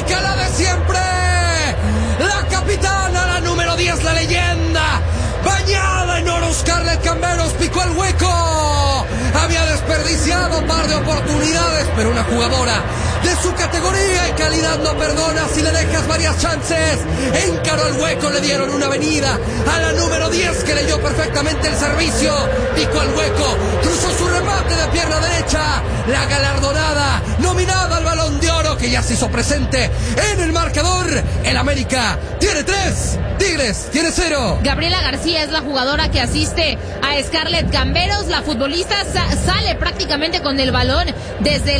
América, la de siempre. La capitana, la número 10, la leyenda. Bañada en oro, Scarlett Camberos picó el hueco. Había desperdiciado un par de oportunidades, pero una jugadora de su categoría y calidad no perdona si le dejas varias chances. Encaró el hueco, le dieron una avenida a la número 10 que leyó perfectamente el servicio. Picó el hueco, cruzó su remate de pierna derecha. La galardonada, nominada al Balón de Oro, que ya se hizo presente en el marcador. El América tiene 3, Tigres tiene 0. Gabriela García es la jugadora que asiste a Scarlett Camberos. La futbolista sale prácticamente con el balón desde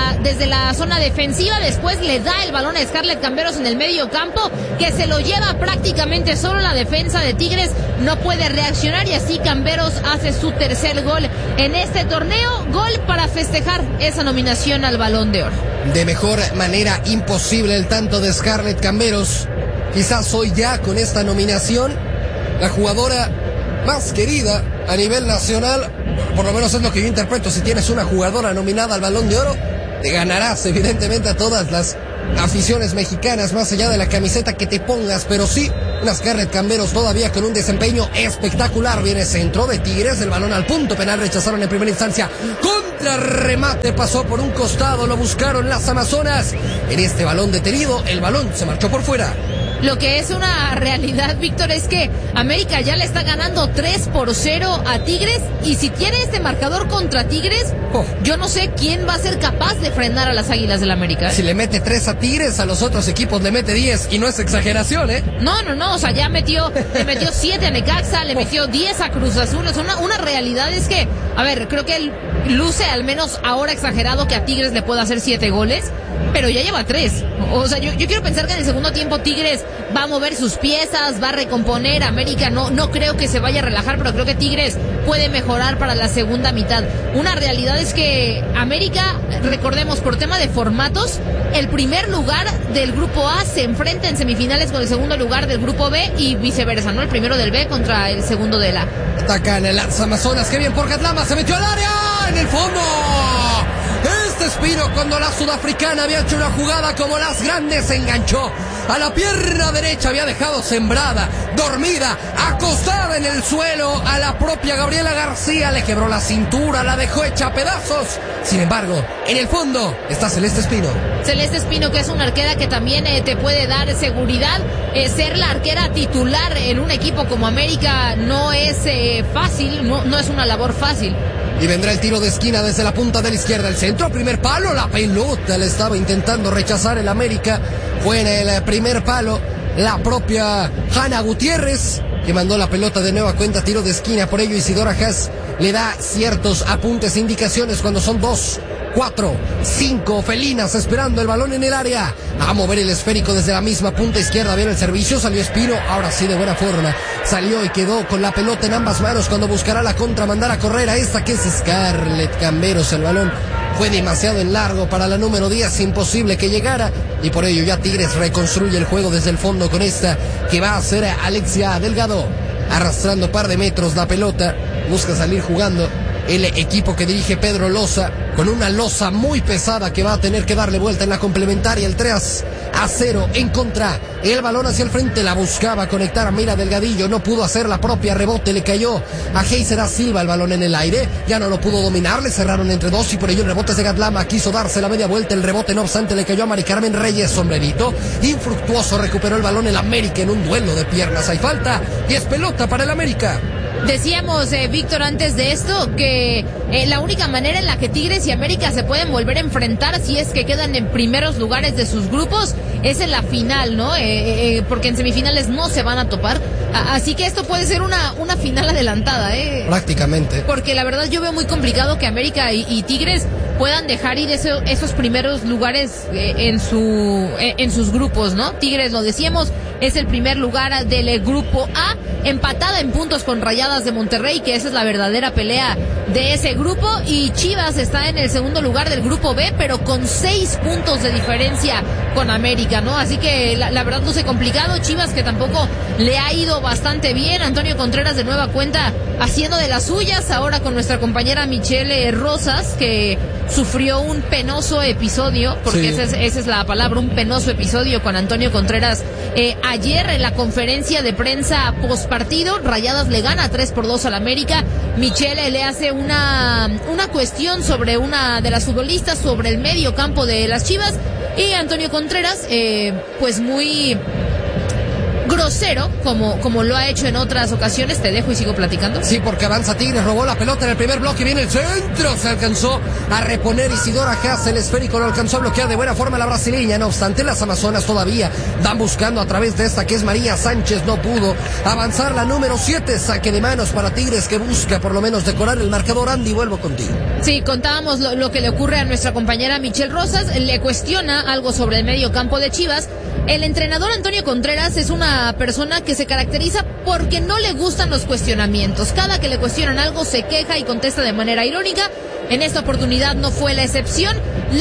la zona defensiva. Después le da el balón a Scarlett Camberos en el medio campo, que se lo lleva prácticamente solo. La defensa de Tigres no puede reaccionar y así Camberos hace su tercer gol en este torneo. Gol para festejar esa nominación al Balón de Oro. De mejor manera imposible el tanto de Scarlett Camberos. Quizás hoy ya con esta nominación la jugadora más querida a nivel nacional, por lo menos es lo que yo interpreto. Si tienes una jugadora nominada al Balón de Oro, te ganarás evidentemente a todas las aficiones mexicanas, más allá de la camiseta que te pongas, pero sí, una Scarlett Camberos todavía con un desempeño espectacular. Viene centro de Tigres, el balón al punto penal, rechazaron en primera instancia, contra remate, pasó por un costado, lo buscaron las Amazonas. En este balón detenido, el balón se marchó por fuera. Lo que es una realidad, Víctor, es que América ya le está ganando 3-0 a Tigres, y si tiene este marcador contra Tigres, yo no sé quién va a ser capaz de frenar a las Águilas del América. Si le mete 3 a Tigres, a los otros equipos le mete 10, y no es exageración, ¿eh? No, o sea, le metió 7 a Necaxa, le metió 10 a Cruz Azul. Es una realidad es que, a ver, creo que él luce al menos ahora exagerado que a Tigres le pueda hacer 7 goles, pero ya lleva 3. O sea, yo quiero pensar que en el segundo tiempo Tigres va a mover sus piezas, va a recomponer. América no creo que se vaya a relajar, pero creo que Tigres puede mejorar para la segunda mitad. Una realidad es que América, recordemos, por tema de formatos, el primer lugar del grupo A se enfrenta en semifinales con el segundo lugar del grupo B y viceversa, ¿no? El primero del B contra el segundo del A. Atacan las Amazonas, qué bien por Catlama, se metió al área, en el fondo. Este Espino, cuando la sudafricana había hecho una jugada como las grandes, se enganchó a la pierna derecha, había dejado sembrada, dormida, acostada en el suelo a la propia Gabriela García, le quebró la cintura, la dejó hecha a pedazos. Sin embargo, en el fondo está Celeste Espino. Celeste Espino, que es una arquera que también te puede dar seguridad. Ser la arquera titular en un equipo como América no es fácil, no es una labor fácil. Y vendrá el tiro de esquina desde la punta de la izquierda, el centro, primer palo, la pelota le estaba intentando rechazar el América. Fue en el primer palo la propia Hanna Gutiérrez, que mandó la pelota de nueva cuenta, tiro de esquina. Por ello Isidora Haas le da ciertos apuntes e indicaciones cuando son 2, 4, 5 felinas esperando el balón en el área. A mover el esférico desde la misma punta izquierda, viene el servicio, salió Espino, ahora sí de buena forma. Salió y quedó con la pelota en ambas manos cuando buscará la contra, mandar a correr a esta que es Scarlett Camberos. El balón fue demasiado en largo para la número 10, imposible que llegara, y por ello ya Tigres reconstruye el juego desde el fondo con esta que va a ser Alexia Delgado, arrastrando par de metros la pelota, busca salir jugando el equipo que dirige Pedro Loza, con una losa muy pesada que va a tener que darle vuelta en la complementaria. El 3-0 en contra, el balón hacia el frente, la buscaba conectar a Mira Delgadillo, no pudo hacer la propia, rebote le cayó a Heiser Silva, el balón en el aire, ya no lo pudo dominar, le cerraron entre dos y por ello el rebote es de Gatlama, quiso darse la media vuelta, el rebote no obstante le cayó a Mari Carmen Reyes, sombrerito infructuoso, recuperó el balón el América en un duelo de piernas, hay falta y es pelota para el América. Decíamos, Víctor, antes de esto, que la única manera en la que Tigres y América se pueden volver a enfrentar, si es que quedan en primeros lugares de sus grupos, es en la final, ¿no? Porque en semifinales no se van a topar. Así que esto puede ser una final adelantada, Prácticamente. Porque la verdad yo veo muy complicado que América y Tigres puedan dejar ir esos primeros lugares en sus grupos, ¿no? Tigres, lo decíamos, es el primer lugar del grupo A, empatada en puntos con Rayadas de Monterrey, que esa es la verdadera pelea de ese grupo, y Chivas está en el segundo lugar del grupo B, pero con 6 puntos de diferencia con América, ¿no? Así que la verdad luce complicado. Chivas, que tampoco le ha ido bastante bien. Antonio Contreras de nueva cuenta haciendo de las suyas, ahora con nuestra compañera Michelle Rosas, que sufrió un penoso episodio, porque Sí. esa es la palabra, un penoso episodio con Antonio Contreras. Ayer en la conferencia de prensa postpartido, Rayadas le gana 3-2 al América. Michele le hace una cuestión sobre una de las futbolistas, sobre el medio campo de las Chivas, y Antonio Contreras, pues muy grosero, como lo ha hecho en otras ocasiones. Te dejo y sigo platicando. Sí, porque avanza Tigres, robó la pelota en el primer bloque, viene el centro, se alcanzó a reponer Isidora Haas, el esférico lo alcanzó a bloquear de buena forma la brasileña. No obstante, las Amazonas todavía van buscando a través de esta que es María Sánchez, no pudo avanzar la número 7, saque de manos para Tigres que busca por lo menos decorar el marcador. Andy, vuelvo contigo. Sí, contábamos lo que le ocurre a nuestra compañera Michelle Rosas, le cuestiona algo sobre el medio campo de Chivas. El entrenador Antonio Contreras es una persona que se caracteriza porque no le gustan los cuestionamientos. Cada que le cuestionan algo se queja y contesta de manera irónica. En esta oportunidad no fue la excepción.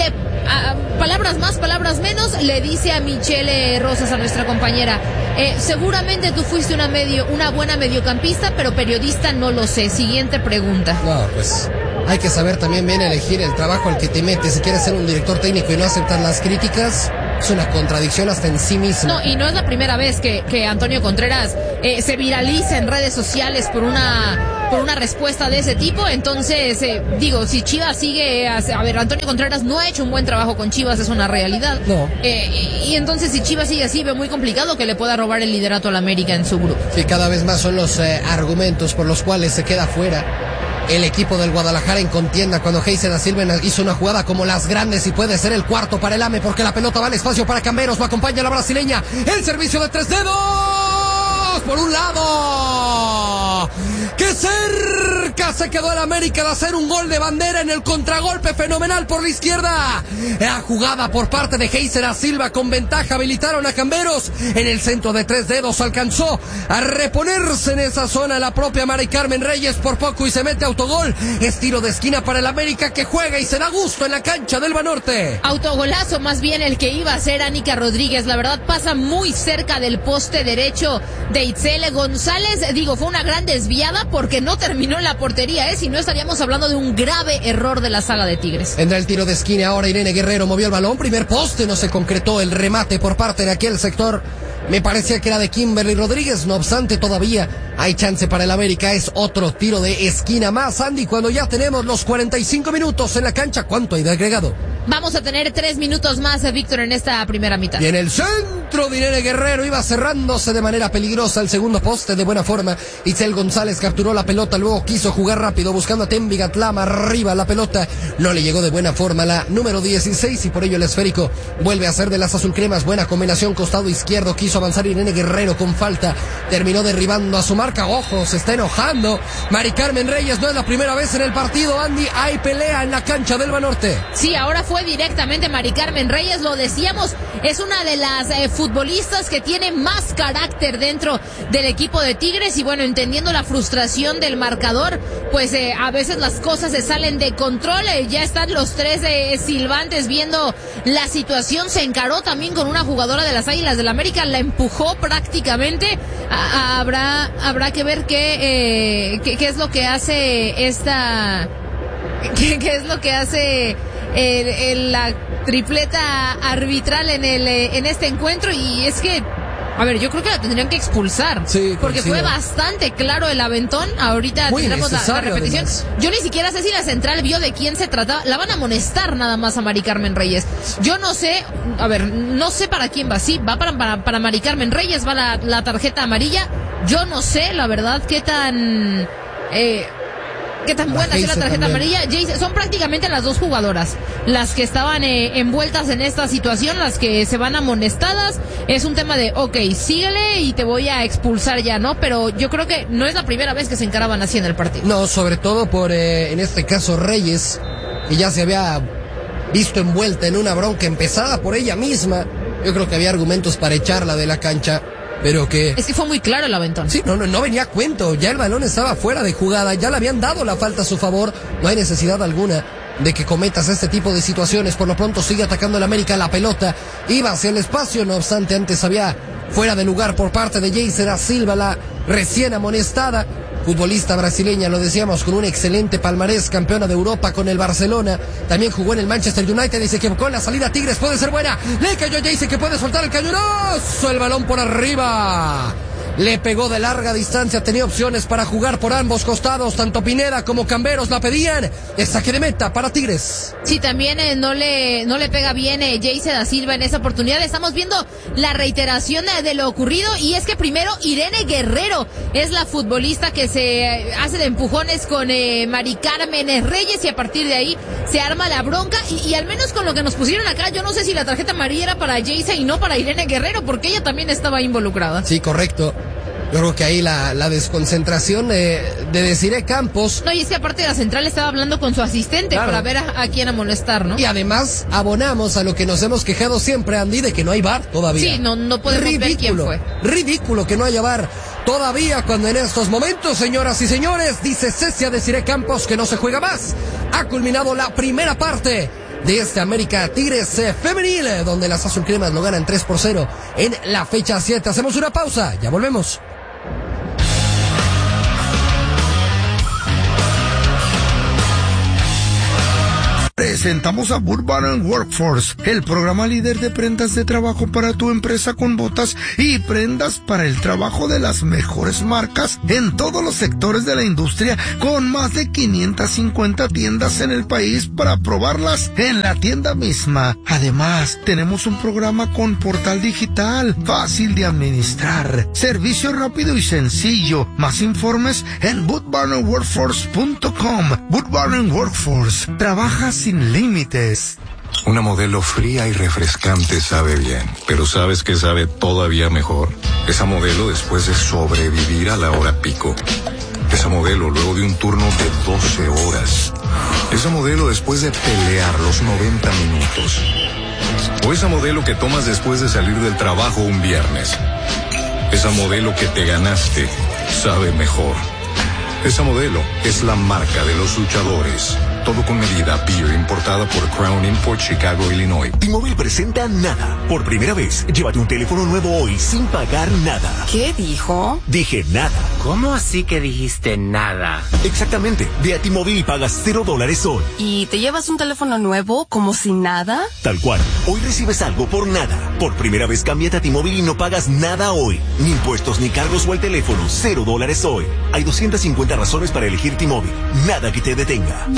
Palabras más, palabras menos, le dice a Michelle Rosas, a nuestra compañera, seguramente tú fuiste una buena mediocampista, pero periodista no lo sé. Siguiente pregunta. No, pues hay que saber también bien elegir el trabajo al que te metes. Si quieres ser un director técnico y no aceptar las críticas, es una contradicción hasta en sí mismo. No, y no es la primera vez que Antonio Contreras se viraliza en redes sociales por una respuesta de ese tipo. Entonces, si Chivas sigue... A ver, Antonio Contreras no ha hecho un buen trabajo con Chivas, es una realidad. No. Y entonces, si Chivas sigue así, veo muy complicado que le pueda robar el liderato al América en su grupo. Sí, cada vez más son los argumentos por los cuales se queda fuera el equipo del Guadalajara en contienda cuando Heiser da Silva hizo una jugada como las grandes y puede ser el cuarto para el AME porque la pelota va al espacio para Camberos, lo acompaña la brasileña, el servicio de 3 dedos por un lado, que cerca se quedó el América de hacer un gol de bandera en el contragolpe fenomenal por la izquierda. La jugada por parte de Heiser da Silva con ventaja, habilitaron a Camberos en el centro de 3 dedos, alcanzó a reponerse en esa zona la propia Mari Carmen Reyes por poco y se mete autogol. Es tiro de esquina para el América que juega y se da gusto en la cancha del Banorte. Autogolazo más bien el que iba a ser Anica Rodríguez, la verdad pasa muy cerca del poste derecho de Itzele González. Fue una gran desviada porque no terminó en la portería, si no estaríamos hablando de un grave error de la saga de Tigres. Vendrá el tiro de esquina ahora, Irene Guerrero movió el balón, primer poste, no se concretó el remate por parte de aquel sector. Me parecía que era de Kimberly Rodríguez, no obstante todavía hay chance para el América, es otro tiro de esquina más, Andy, cuando ya tenemos los 45 minutos en la cancha. ¿Cuánto hay de agregado? Vamos a tener 3 minutos más, Víctor, en esta primera mitad. Y en el centro de Irene Guerrero iba cerrándose de manera peligrosa el segundo poste de buena forma. Itzel González capturó la pelota, luego quiso jugar rápido buscando a Tembi Gatlama, arriba la pelota, no le llegó de buena forma la número 16 y por ello el esférico vuelve a ser de las azulcremas. Buena combinación costado izquierdo, quiso avanzar Irene Guerrero con falta, terminó derribando a su marca. Ojo, se está enojando Mari Carmen Reyes, no es la primera vez en el partido, Andy, hay pelea en la cancha del Banorte. Sí, ahora fue directamente Mari Carmen Reyes, lo decíamos, es una de las futbolistas que tiene más carácter dentro del equipo de Tigres y bueno, entendiendo la frustración del marcador, pues a veces las cosas se salen de control, ya están los 3 silbantes viendo la situación, se encaró también con una jugadora de las Águilas del América, la empujó prácticamente. Habrá que ver qué es lo que hace esta... ¿Qué es lo que hace la tripleta arbitral en este encuentro? Y es que, a ver, yo creo que la tendrían que expulsar. Sí, porque coincido. fue bastante claro el aventón. Ahorita Muy tendremos la repetición. Además. Yo ni siquiera sé si la central vio de quién se trataba. La van a amonestar nada más a Mari Carmen Reyes. Yo no sé, a ver, no sé para quién va. Sí, va para Mari Carmen Reyes, va la tarjeta amarilla. Yo no sé, la verdad, qué tan buena es la tarjeta amarilla. Son prácticamente las dos jugadoras las que estaban envueltas en esta situación, las que se van amonestadas. Es un tema de, síguele y te voy a expulsar ya, ¿no? Pero yo creo que no es la primera vez que se encaraban así en el partido. No, sobre todo por, en este caso, Reyes, que ya se había visto envuelta en una bronca empezada por ella misma. Yo creo que había argumentos para echarla de la cancha. Pero que... Es que fue muy claro el aventón. Sí, no venía a cuento, ya el balón estaba fuera de jugada, ya le habían dado la falta a su favor, no hay necesidad alguna de que cometas este tipo de situaciones. Por lo pronto sigue atacando el América, la pelota iba hacia el espacio, no obstante antes había fuera de lugar por parte de Heiser da Silva, la recién amonestada. futbolista brasileña, lo decíamos, con un excelente palmarés, campeona de Europa con el Barcelona, también jugó en el Manchester United, dice que con la salida Tigres puede ser buena, le cayó ya, dice que puede soltar el cañonazo, el balón por arriba. Le pegó de larga distancia, tenía opciones para jugar por ambos costados, tanto Pineda como Camberos la pedían. Es saque de meta para Tigres. Sí, también no le pega bien Jayce da Silva en esa oportunidad. Estamos viendo la reiteración de lo ocurrido, y es que primero Irene Guerrero es la futbolista que se hace de empujones con Mari Carmen Reyes, y a partir de ahí se arma la bronca, y al menos con lo que nos pusieron acá, yo no sé si la tarjeta amarilla era para Jayce y no para Irene Guerrero, porque ella también estaba involucrada. Sí, correcto. Yo creo que ahí la desconcentración de Desiree Campos. No, y es que aparte de la central estaba hablando con su asistente, claro, para ver a quién amonestar, ¿no? Y además abonamos a lo que nos hemos quejado siempre, Andy, de que no hay VAR todavía. Sí, no podemos ver quién fue. Ridículo que no haya VAR todavía, cuando en estos momentos, señoras y señores, dice Cecia Desiree Campos que no se juega más. Ha culminado la primera parte de este América Tigres femenil, donde las azulcremas lo ganan 3-0 en la fecha 7. Hacemos una pausa, ya volvemos. Presentamos a Burbank Workforce, el programa líder de prendas de trabajo para tu empresa, con botas y prendas para el trabajo de las mejores marcas en todos los sectores de la industria, con más de 550 tiendas en el país para probarlas en la tienda misma. Además, tenemos un programa con portal digital, fácil de administrar, servicio rápido y sencillo. Más informes en bootbarnworkforce.com. Bootbarn Workforce, trabaja sin límites. Una Modelo fría y refrescante sabe bien, pero ¿sabes qué sabe todavía mejor? Esa Modelo después de sobrevivir a la hora pico. Esa Modelo luego de un turno de 12 horas. Esa Modelo después de pelear los 90 minutos. O esa Modelo que tomas después de salir del trabajo un viernes. Esa Modelo que te ganaste sabe mejor. Esa Modelo es la marca de los luchadores. Todo con medida, Beer, importada por Crown Import, Chicago, Illinois. T-Mobile presenta Nada. Por primera vez, llévate un teléfono nuevo hoy sin pagar nada. ¿Qué dijo? Dije nada. ¿Cómo así que dijiste nada? Exactamente. Ve a T-Mobile y pagas $0 hoy. ¿Y te llevas un teléfono nuevo como si nada? Tal cual. Hoy recibes algo por nada. Por primera vez, cámbiate a T-Mobile y no pagas nada hoy. Ni impuestos, ni cargos o el teléfono. $0 hoy. Hay 250 razones para elegir T-Mobile. Nada que te detenga.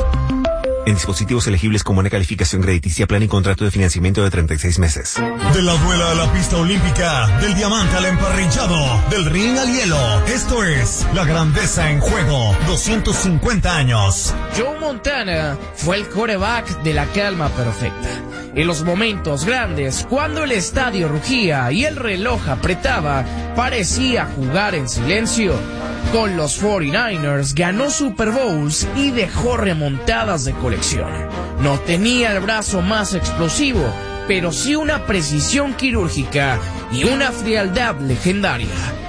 En dispositivos elegibles con buena calificación crediticia, plan y contrato de financiamiento de 36 meses. De la duela a la pista olímpica, del diamante al emparrillado, del ring al hielo. Esto es La Grandeza en Juego, 250 años. Joe Montana fue el quarterback de la calma perfecta. En los momentos grandes, cuando el estadio rugía y el reloj apretaba, parecía jugar en silencio. Con los 49ers ganó Super Bowls y dejó remontadas de colección. No tenía el brazo más explosivo, pero sí una precisión quirúrgica y una frialdad legendaria.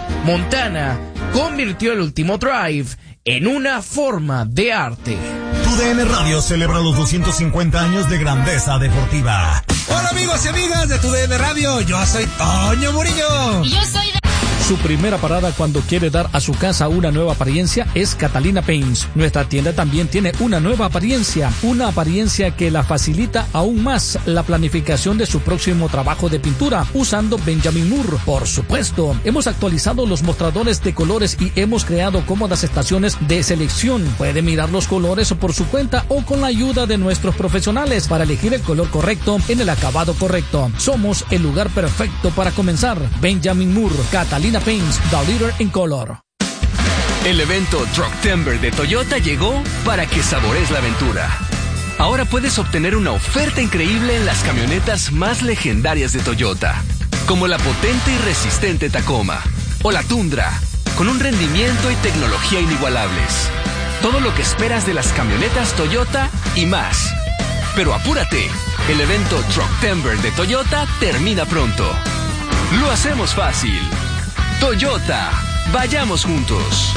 Montana convirtió el último drive en una forma de arte. TUDN Radio celebra los 250 años de grandeza deportiva. Hola amigos y amigas de TUDN Radio, yo soy Toño Murillo. Y yo soy... Su primera parada cuando quiere dar a su casa una nueva apariencia es Catalina Paints. Nuestra tienda también tiene una nueva apariencia que la facilita aún más la planificación de su próximo trabajo de pintura usando Benjamin Moore. Por supuesto, hemos actualizado los mostradores de colores y hemos creado cómodas estaciones de selección. Puede mirar los colores por su cuenta o con la ayuda de nuestros profesionales para elegir el color correcto en el acabado correcto. Somos el lugar perfecto para comenzar. Benjamin Moore, Catalina Paints, the leader in color. El evento Trucktember de Toyota llegó para que sabores la aventura. Ahora puedes obtener una oferta increíble en las camionetas más legendarias de Toyota, como la potente y resistente Tacoma o la Tundra, con un rendimiento y tecnología inigualables. Todo lo que esperas de las camionetas Toyota y más. Pero apúrate, el evento Trucktember de Toyota termina pronto. Lo hacemos fácil. Toyota, vayamos juntos.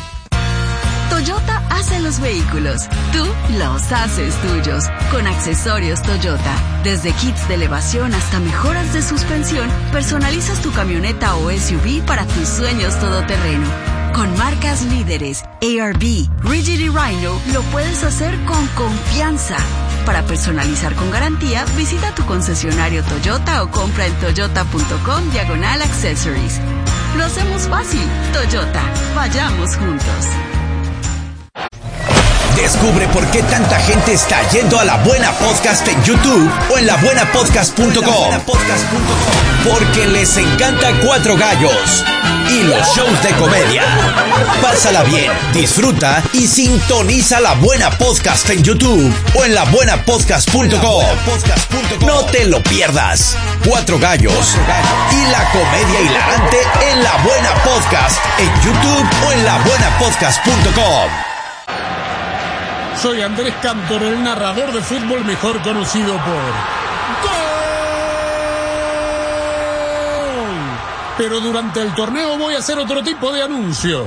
Toyota hace los vehículos, tú los haces tuyos. Con accesorios Toyota, desde kits de elevación hasta mejoras de suspensión, personalizas tu camioneta o SUV para tus sueños todoterreno. Con marcas líderes, A.R.B., Rigid y Rhino, lo puedes hacer con confianza. Para personalizar con garantía, visita tu concesionario Toyota o compra en toyota.com/accessories. Lo hacemos fácil. Toyota, vayamos juntos. Descubre por qué tanta gente está yendo a La Buena Podcast en YouTube o en labuenapodcast.com. Porque les encanta Cuatro Gallos y los shows de comedia. Pásala bien, disfruta y sintoniza La Buena Podcast en YouTube o en labuenapodcast.com. No te lo pierdas. Cuatro Gallos y la comedia hilarante en La Buena Podcast en YouTube o en labuenapodcast.com. Soy Andrés Cantor, el narrador de fútbol mejor conocido por ¡Gol! Pero durante el torneo voy a hacer otro tipo de anuncio.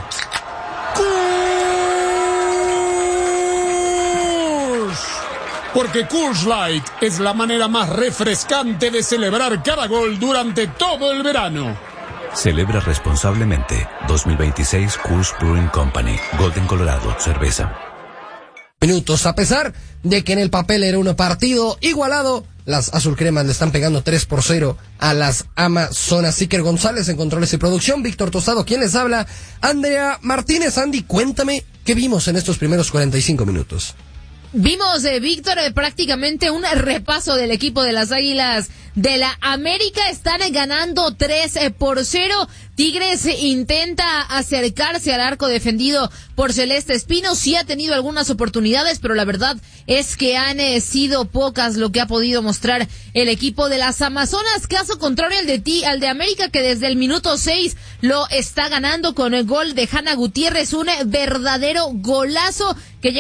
¡Coors! Porque Coors Light es la manera más refrescante de celebrar cada gol durante todo el verano. Celebra responsablemente. 2026 Coors Brewing Company. Golden, Colorado. Cerveza. Minutos. A pesar de que en el papel era un partido igualado, las azulcremas le están pegando 3-0 a las Amazonas. Iker González en controles y producción, Víctor Tostado, quien les habla, Andrea Martínez. Andy, cuéntame qué vimos en estos primeros 45 minutos. Vimos, Víctor, prácticamente un repaso del equipo de las Águilas de la América. Están ganando 3-0. Tigres intenta acercarse al arco defendido por Celeste Espino. Sí ha tenido algunas oportunidades, pero la verdad es que han sido pocas lo que ha podido mostrar el equipo de las Amazonas. Caso contrario al de América, que desde el minuto 6 lo está ganando con el gol de Hanna Gutiérrez. Un verdadero golazo que llega